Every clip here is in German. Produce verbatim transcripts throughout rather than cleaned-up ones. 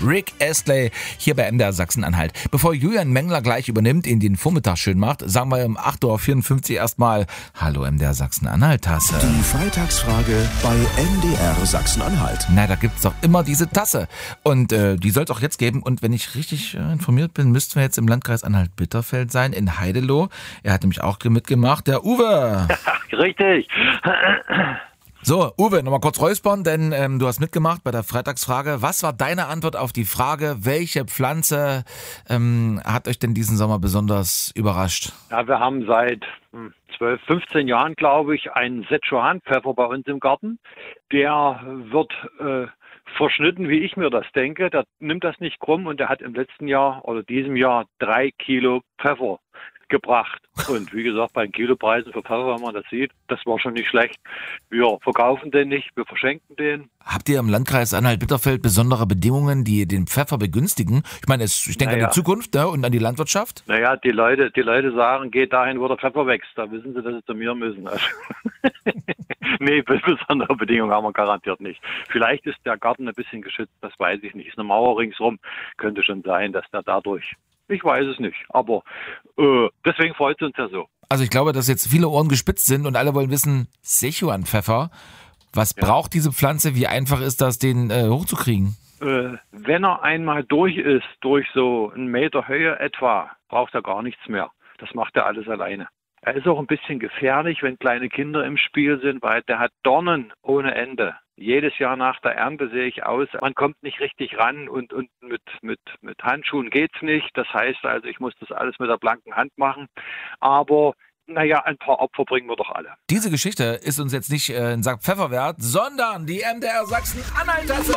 Rick Astley hier bei M D R Sachsen-Anhalt. Bevor Julian Mengler gleich übernimmt, in den Vormittag schön macht, sagen wir um acht Uhr vierundfünfzig erstmal Hallo M D R Sachsen-Anhalt-Tasse. Die Freitagsfrage bei M D R Sachsen-Anhalt. Na, da gibt's doch immer diese Tasse. Und äh, die soll es auch jetzt geben. Und wenn ich richtig äh, informiert bin, müssten wir jetzt im Landkreis Anhalt-Bitterfeld sein, in Heideloh. Er hat nämlich auch mitgemacht, der Uwe. Richtig. So, Uwe, nochmal kurz räuspern, denn ähm, du hast mitgemacht bei der Freitagsfrage. Was war deine Antwort auf die Frage, welche Pflanze ähm, hat euch denn diesen Sommer besonders überrascht? Ja, wir haben seit zwölf, fünfzehn Jahren, glaube ich, einen Szechuan-Pfeffer bei uns im Garten. Der wird äh, verschnitten, wie ich mir das denke. Der nimmt das nicht krumm und der hat im letzten Jahr oder diesem Jahr drei Kilo Pfeffer gebracht. Und wie gesagt, bei den Kilopreisen für Pfeffer, wenn man das sieht, das war schon nicht schlecht. Wir verkaufen den nicht, wir verschenken den. Habt ihr im Landkreis Anhalt-Bitterfeld besondere Bedingungen, die den Pfeffer begünstigen? Ich meine, es, ich denke naja. an die Zukunft, ne, und an die Landwirtschaft. Naja, die Leute, die Leute sagen, geht dahin, wo der Pfeffer wächst. Da wissen sie, dass sie zu mir müssen. Also nee, besondere Bedingungen haben wir garantiert nicht. Vielleicht ist der Garten ein bisschen geschützt, das weiß ich nicht. Ist eine Mauer ringsrum, könnte schon sein, dass der dadurch... Ich weiß es nicht, aber äh, deswegen freut es uns ja so. Also ich glaube, dass jetzt viele Ohren gespitzt sind und alle wollen wissen, Szechuan-Pfeffer, was ja. braucht diese Pflanze, wie einfach ist das, den äh, hochzukriegen? Äh, wenn er einmal durch ist, durch so einen Meter Höhe etwa, braucht er gar nichts mehr. Das macht er alles alleine. Er ist auch ein bisschen gefährlich, wenn kleine Kinder im Spiel sind, weil der hat Dornen ohne Ende. Jedes Jahr nach der Ernte sehe ich aus, man kommt nicht richtig ran und, und mit, mit, mit Handschuhen geht's nicht. Das heißt also, ich muss das alles mit der blanken Hand machen. Aber naja, ein paar Opfer bringen wir doch alle. Diese Geschichte ist uns jetzt nicht äh, ein Sack Pfeffer wert, sondern die M D R Sachsen-Anhalt-Tasse.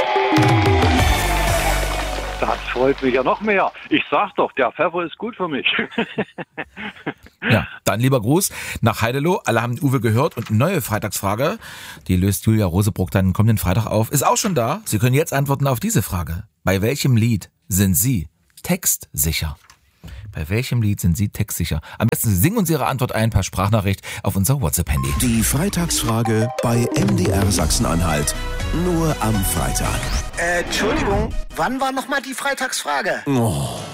Das freut mich ja noch mehr. Ich sag doch, der Pfeffer ist gut für mich. Ja, dann lieber Gruß nach Heideloh. Alle haben Uwe gehört und eine neue Freitagsfrage, die löst Julia Rosebruck dann kommenden Freitag auf, ist auch schon da. Sie können jetzt antworten auf diese Frage. Bei welchem Lied sind Sie textsicher? Bei welchem Lied sind Sie textsicher? Am besten Sie singen uns Ihre Antwort ein per Sprachnachricht auf unser WhatsApp-Handy. Die Freitagsfrage bei M D R Sachsen-Anhalt. Nur am Freitag. Äh, Entschuldigung, wann war nochmal die Freitagsfrage? Oh.